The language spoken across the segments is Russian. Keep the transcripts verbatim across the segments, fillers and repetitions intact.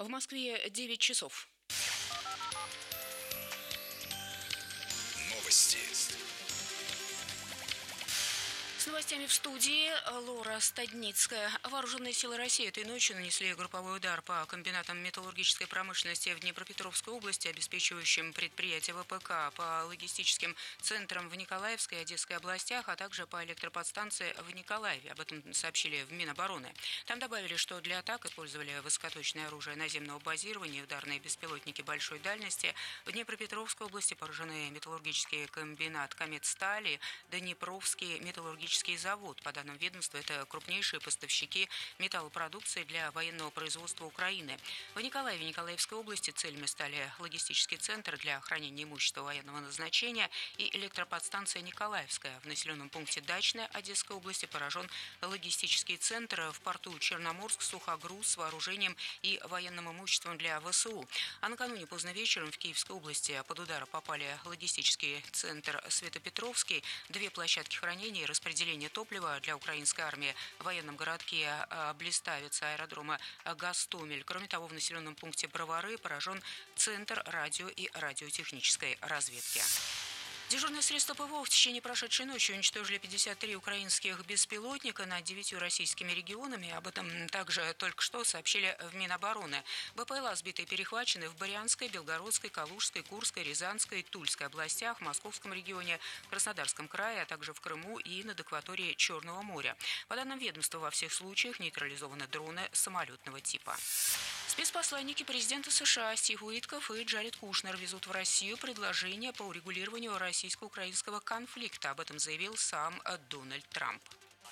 В Москве девять часов. Новости. С новостями в студии Лора Стадницкая. Вооруженные силы России этой ночью нанесли групповой удар по комбинатам металлургической промышленности в Днепропетровской области, обеспечивающим предприятия ВПК, по логистическим центрам в Николаевской и Одесской областях, а также по электроподстанции в Николаеве. Об этом сообщили в Минобороны. Там добавили, что для атак использовали высокоточное оружие наземного базирования и ударные беспилотники большой дальности. В Днепропетровской области поражены металлургический комбинат «Кометстали», Днепровский металлургический завод. По данным ведомства, это крупнейшие поставщики металлопродукции для военного производства Украины. В Николаеве и Николаевской области целями стали логистический центр для хранения имущества военного назначения и электроподстанция Николаевская. В населенном пункте Дачная Одесской области поражен логистический центр, в порту Черноморск сухогруз с вооружением и военным имуществом для ВСУ. А накануне поздно вечером в Киевской области под удар попали логистический центр Святопетровский, две площадки хранения и распределения топлива для украинской армии в военном городке Блиставица аэродрома Гастомель. Кроме того, в населенном пункте Бровары поражен центр радио и радиотехнической разведки. Дежурные средства ПВО в течение прошедшей ночи уничтожили пятьдесят три украинских беспилотника над девятью российскими регионами. Об этом также только что сообщили в Минобороны. БПЛА сбиты и перехвачены в Брянской, Белгородской, Калужской, Курской, Рязанской, Тульской областях, в Московском регионе, Краснодарском крае, а также в Крыму и над акваторией Черного моря. По данным ведомства, во всех случаях нейтрализованы дроны самолетного типа. Спецпосланники президента США Стив Уитков и Джаред Кушнер везут в Россию предложение по урегулированию российско-украинского конфликта. Об этом заявил сам Дональд Трамп.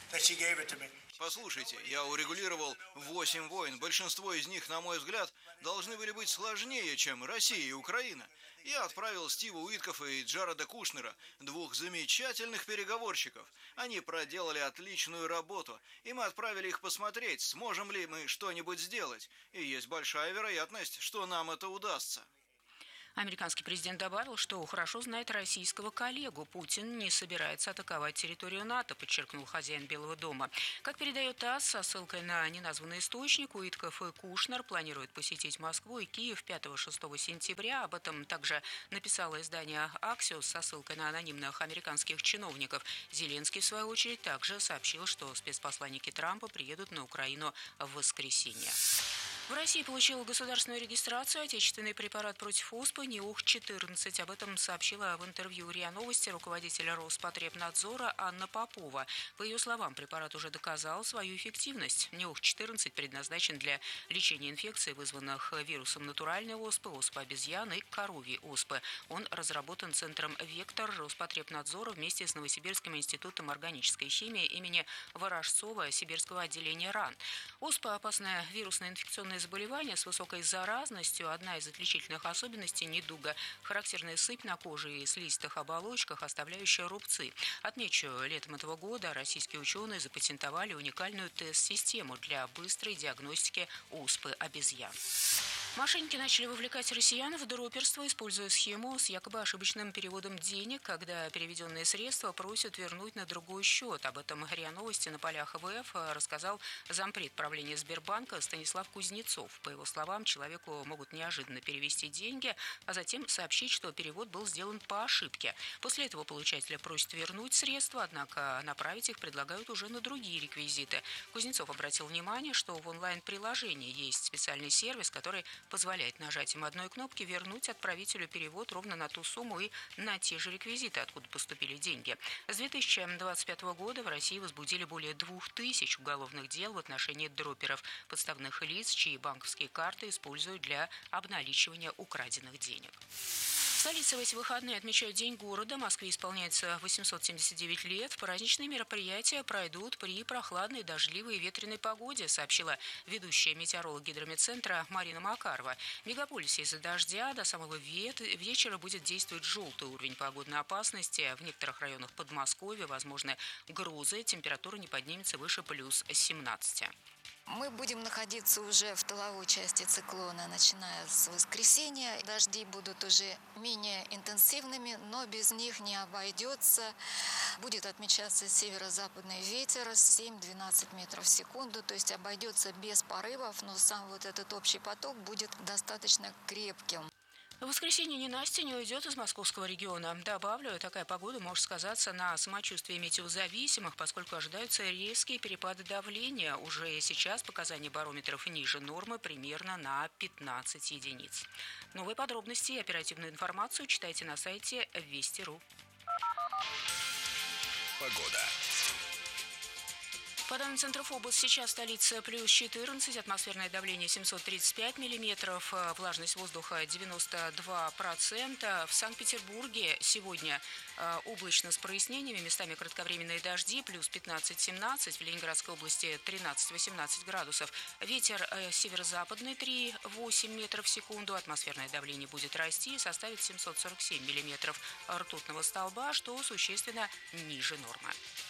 Послушайте, я урегулировал восемь войн. Большинство из них, на мой взгляд, должны были быть сложнее, чем Россия и Украина. Я отправил Стива Уиткофа и Джареда Кушнера, двух замечательных переговорщиков. Они проделали отличную работу, и мы отправили их посмотреть, сможем ли мы что-нибудь сделать. И есть большая вероятность, что нам это удастся. Американский президент добавил, что хорошо знает российского коллегу. Путин не собирается атаковать территорию НАТО, подчеркнул хозяин Белого дома. Как передает ТАСС, со ссылкой на неназванный источник, Уитков и Кушнер планируют посетить Москву и Киев пятого-шестого сентября. Об этом также написало издание «Аксиос» со ссылкой на анонимных американских чиновников. Зеленский, в свою очередь, также сообщил, что спецпосланники Трампа приедут на Украину в воскресенье. В России получил государственную регистрацию отечественный препарат против оспы НИОХ четырнадцать. Об этом сообщила в интервью РИА Новости руководитель Роспотребнадзора Анна Попова. По ее словам, препарат уже доказал свою эффективность. НИОХ четырнадцать предназначен для лечения инфекций, вызванных вирусом натуральной оспы, оспы обезьян и коровьей оспы. Он разработан Центром «Вектор» Роспотребнадзора вместе с Новосибирским институтом органической химии имени Ворожцова Сибирского отделения РАН. Оспа – опасное вирусное инфекционное заболевание с высокой заразностью. Одна из отличительных особенностей недуга – характерная сыпь на коже и слизистых оболочках, оставляющая рубцы. Отмечу, летом этого года российские ученые запатентовали уникальную тест-систему для быстрой диагностики оспы обезьян. Мошенники начали вовлекать россиян в дропперство, используя схему с якобы ошибочным переводом денег, когда переведенные средства просят вернуть на другой счет. Об этом РИА Новости на полях ВФ рассказал зампред правления Сбербанка Станислав Кузнецов. По его словам, человеку могут неожиданно перевести деньги, а затем сообщить, что перевод был сделан по ошибке. После этого получателя просят вернуть средства, однако направить их предлагают уже на другие реквизиты. Кузнецов обратил внимание, что в онлайн-приложении есть специальный сервис, который позволяет нажатием одной кнопки вернуть отправителю перевод ровно на ту сумму и на те же реквизиты, откуда поступили деньги. С две тысячи двадцать пятого года в России возбудили более двух тысяч уголовных дел в отношении дропперов, подставных лиц, чьи банковские карты используют для обналичивания украденных денег. В столице в эти выходные отмечают День города. Москве исполняется восемьсот семьдесят девять лет. Праздничные мероприятия пройдут при прохладной, дождливой и ветреной погоде, сообщила ведущая метеоролог гидрометцентра Марина Макарова. В мегаполисе из-за дождя до самого вечера будет действовать желтый уровень погодной опасности. В некоторых районах Подмосковья возможны грозы. Температура не поднимется выше плюс семнадцати. Мы будем находиться уже в тыловой части циклона, начиная с воскресенья. Дожди будут уже менее интенсивными, но без них не обойдется. Будет отмечаться северо-западный ветер семь-двенадцать метров в секунду, то есть обойдется без порывов, но сам вот этот общий поток будет достаточно крепким. В воскресенье ненастье не уйдет из московского региона. Добавлю, такая погода может сказаться на самочувствии метеозависимых, поскольку ожидаются резкие перепады давления. Уже сейчас показания барометров ниже нормы примерно на пятнадцать единиц. Новые подробности и оперативную информацию читайте на сайте Вести точка ру. Погода. По данным Центра ФОБОС, сейчас столица плюс четырнадцать, атмосферное давление семьсот тридцать пять миллиметров, влажность воздуха девяносто два процента. В Санкт-Петербурге сегодня облачно с прояснениями, местами кратковременные дожди, плюс пятнадцать-семнадцать, в Ленинградской области тринадцать-восемнадцать градусов. Ветер северо-западный три-восемь метров в секунду, атмосферное давление будет расти и составит семьсот сорок семь миллиметров ртутного столба, что существенно ниже нормы.